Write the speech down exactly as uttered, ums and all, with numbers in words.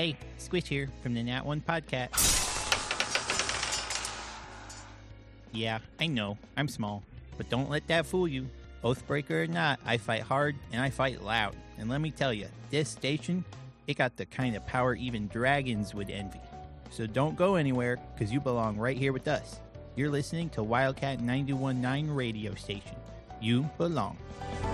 Hey, Squish here from the Nat one Podcast. Yeah, I know, I'm small, but don't let that fool you. Oathbreaker or not, I fight hard and I fight loud. And let me tell you, this station, it got the kind of power even dragons would envy. So don't go anywhere, because you belong right here with us. You're listening to Wildcat ninety-one point nine radio station. You belong.